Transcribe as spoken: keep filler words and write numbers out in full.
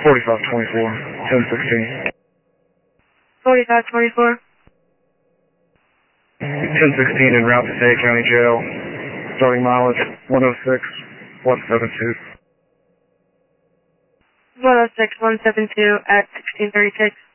forty-five twenty-four, ten sixteen. forty-five twenty-four. ten sixteen en route to Fayette County Jail. Starting mileage one oh six one seven two. one oh six one seven two at sixteen thirty-six.